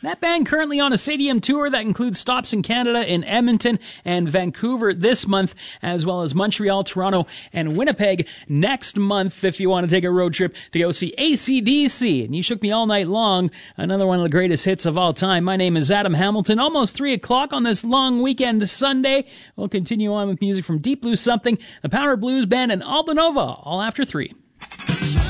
That band currently on a stadium tour that includes stops in Canada in Edmonton and Vancouver this month, as well as Montreal, Toronto, and Winnipeg next month if you want to take a road trip to go see AC/DC. And You Shook Me All Night Long, another one of the greatest hits of all time. My name is Adam Hamilton. Almost 3 o'clock on this long weekend Sunday. We'll continue on with music from Deep Blue Something, the Power Blues Band, and Albanova, all after 3.